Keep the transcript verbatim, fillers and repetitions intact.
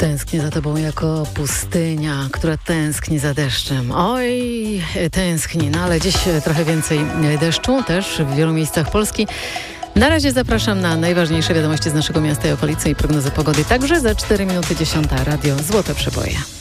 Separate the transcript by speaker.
Speaker 1: Tęsknię za tobą jako pustynia, która tęskni za deszczem. Oj, tęskni, no ale dziś trochę więcej deszczu też w wielu miejscach Polski. Na razie zapraszam na najważniejsze wiadomości z naszego miasta i okolicy i prognozę pogody także za cztery minuty dziesiąta. Radio Złote Przeboje.